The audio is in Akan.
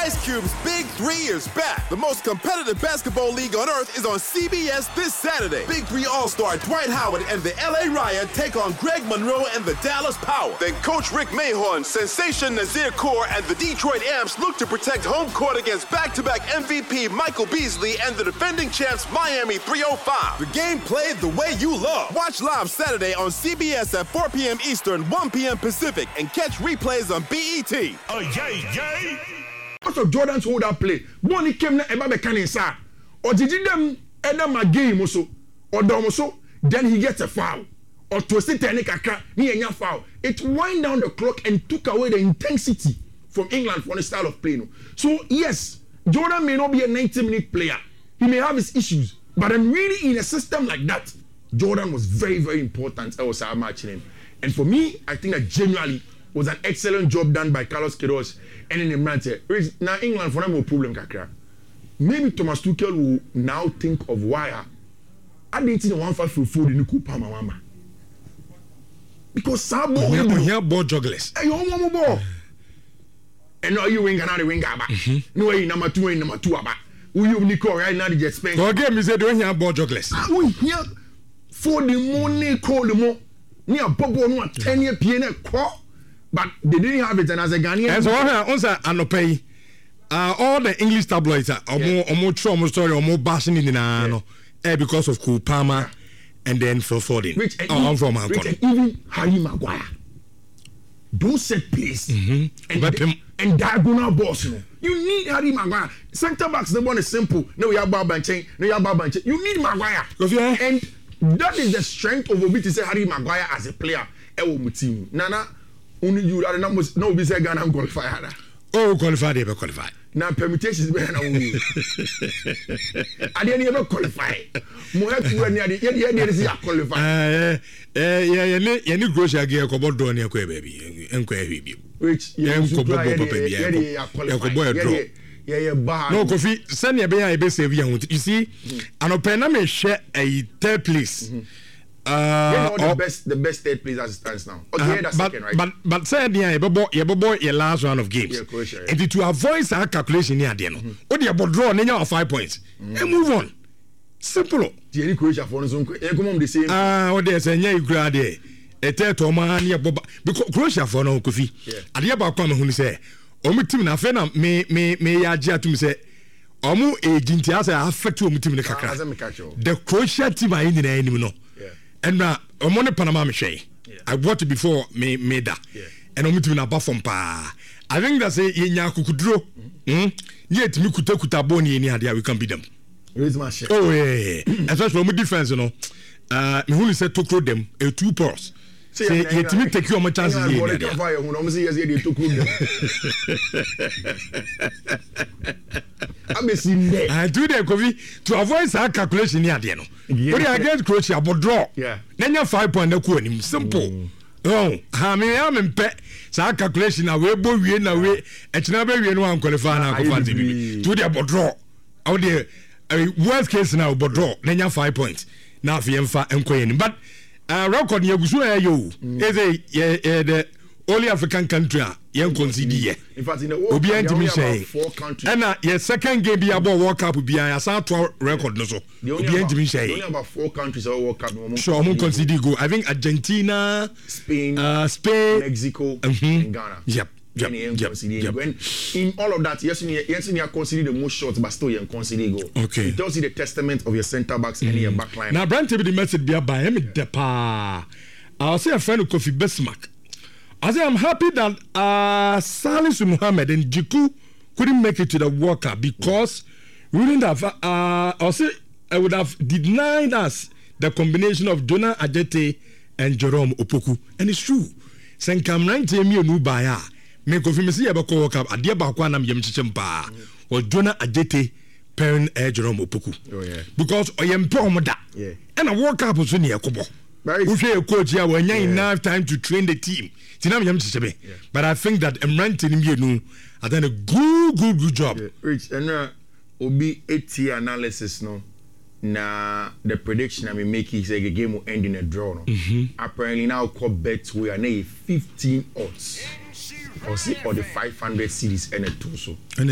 Ice Cube's Big 3 is back. The most competitive basketball league on earth is on CBS this Saturday. Big 3 All-Star Dwight Howard and the LA Riot take on Greg Monroe and the Dallas Power. Then Coach Rick Mahorn, Sensation Nazir Kaur, and the Detroit Amps look to protect home court against back-to-back MVP Michael Beasley and the defending champs Miami 305. The game played the way you love. Watch live Saturday on CBS at 4 p.m. Eastern, 1 p.m. Pacific, and catch replays on BET. Oh, yay! Also, Jordan's hold up play. Bonnie came na eba mechanic sa. Or did them edam a game also or domoso, then he gets a foul. Or to sit kakra ni enya foul. It wind down the clock and took away the intensity from England for the style of play. No. So yes, Jordan may not be a 90-minute player. He may have his issues, but then really in a system like that, Jordan was very, very important. I was matching him. And for me, I think that genuinely was an excellent job done by Carlos Queiroz and in the matter. Now England for them no problem kakra. Maybe Thomas Tuchel will now think of why I didn't see the one for food in the Kupa Mama. Because Sabo here ball jugglers. Hey, you ball. And now you wing another wing aba. No way number 2 aba. Who you Nico right now the jet spend. Go game is doing here ball jugglers. We here for the money call the mo. Near Bobo no 10-year PNL. But they didn't have it, and as a Ghanaian. And so on Anopay, all the English tabloids are more trauma story or more bashing in the because of Kupama and then Phil Foden. I'm from Rich, even Harry Maguire. Don't set place and diagonal balls. You need Harry Maguire. Centre backs, the one is simple. No, you have Babanche. You need Maguire. And that is the strength of Obi to say Harry Maguire as a player. Nana. Only you are the numbers. No, we say Ghana qualify. Oh, qualify, they will qualify. Now permutations better now. I didn't even qualify. More to when you qualify. Yeah, new grocery gear, Cobo Donny, baby, and baby. Which no coffee, send your baby save you. You see, an open may share a third place. The best third place as it stands now. Okay, that's second, right? But say your last round of games. Yeah, Croatia, right? And to avoid our calculation here, what you about draw of 5 points and move on. Simple. The Croatia for some come the same. What they say, you grade a third man near Boba because Croatia for no coffee. At the about come who say, team na fena me ya jia to me say. Omu agent as I affect you team the Croatia team are in the enemy no. And now, I'm on the Panama Michelle. I watched it before me that. And I'm to na from pa. I think that's a Yaku could draw. Yet, me could take Kutaboni any idea we can beat them. Oh, yeah. As such, from defense, you know, me only said to quote them 2 pros. Say, yet me take you on my chances. I do that, Kofi, to avoid our calculation near the end. But against Croatia, but draw. Then you're 5 point. Simple. Oh, how many am in pet? So calculation away, boy, we in a way, and never we know I'm qualifying to the but draw. Out there, worst case now, but draw. Then you're 5 points. Now, if you're in but record you is the only African country young consider. In fact, in the world, there are about 4 countries. And your second game be about World Cup will be a South record. No, so only about 4 countries are World Cup. So I'm consider go. I think Argentina, Spain, Mexico, and Ghana. Yep. When in all of that, yes, you consider the most shots, but still you consider go. Okay. It tells you the testament of your centre backs and your back line. Now, Brand the message be by him depa. I'll say a friend of Kofi Bismarck. I say I'm happy that Salisu Muhammad and Jiku couldn't make it to the World Cup because we wouldn't have. I'll say I would have denied us the combination of Jonah Ajete and Jerome Opoku, and it's true. Senkam 90 million baya. Me Kofi Mesi Abako World Cup. Adia Bakwana Yem Chichempa or Jonah Ajete. Parent Jerome Opoku. Oh yeah. Because I am promoda. Yeah. And a World Cup was in here, Kobo. We say a coach here when you enough time to train the team. But I think that I'm ranting him here. I done a good job. Rich, and Obi 8-year analysis no. Na the prediction I mean make is like a game will end in a draw. No? Apparently now called bets we are now 15 odds. Or the 500 series and a 2 so.